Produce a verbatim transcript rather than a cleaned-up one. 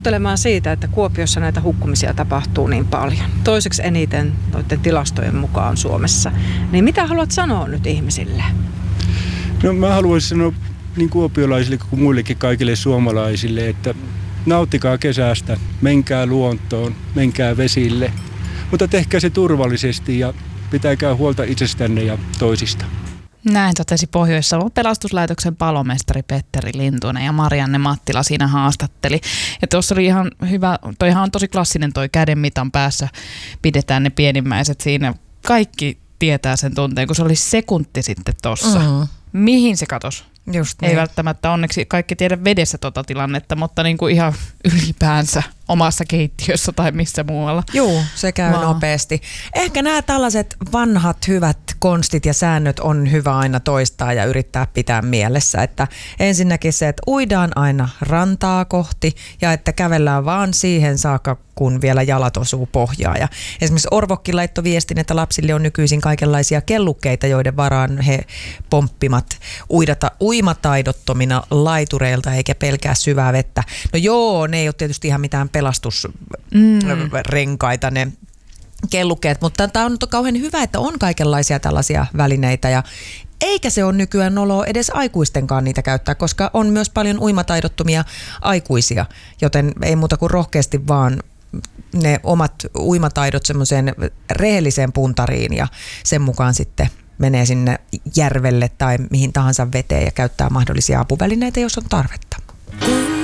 Kuuntelemaan siitä, että Kuopiossa näitä hukkumisia tapahtuu niin paljon. Toiseksi eniten noiden tilastojen mukaan Suomessa. Niin mitä haluat sanoa nyt ihmisille? No mä haluaisin sanoa niin kuopiolaisille kuin muillekin kaikille suomalaisille, että nauttikaa kesästä, menkää luontoon, menkää vesille. Mutta tehkää se turvallisesti ja pitäkää huolta itsestänne ja toisista. Näin totesi Pohjois-Savon pelastuslaitoksen palomestari Petteri Lintunen ja Marianne Mattila siinä haastatteli. Ja tuossa oli ihan hyvä, toihan on tosi klassinen toi käden mitan päässä, pidetään ne pienimmäiset siinä. Kaikki tietää sen tunteen, kun se oli sekunti sitten tossa. Mm-hmm. Mihin se katosi? Just Ei niin. välttämättä onneksi kaikki tiedä vedessä tota tilannetta, mutta niin kuin ihan ylipäänsä omassa keittiössä tai missä muualla. Joo, se käy Vaan. nopeasti. Ehkä nämä tällaiset vanhat hyvät konstit ja säännöt on hyvä aina toistaa ja yrittää pitää mielessä. Että ensinnäkin se, että uidaan aina rantaa kohti ja että kävellään vaan siihen saakka, kun vielä jalat osuu pohjaan. Ja esimerkiksi Orvokki laittoi viestin, että lapsille on nykyisin kaikenlaisia kellukkeita, joiden varaan he pomppimat uidata, uimataidottomina laitureilta eikä pelkää syvää vettä. No joo, ne ei ole tietysti ihan mitään pelastusrenkaita mm. ne kellukkeet, mutta tämä on kauhean hyvä, että on kaikenlaisia tällaisia välineitä ja eikä se ole nykyään noloa edes aikuistenkaan niitä käyttää, koska on myös paljon uimataidottomia aikuisia, joten ei muuta kuin rohkeasti vaan ne omat uimataidot semmoiseen rehelliseen puntariin ja sen mukaan sitten menee sinne järvelle tai mihin tahansa veteen ja käyttää mahdollisia apuvälineitä, jos on tarvetta.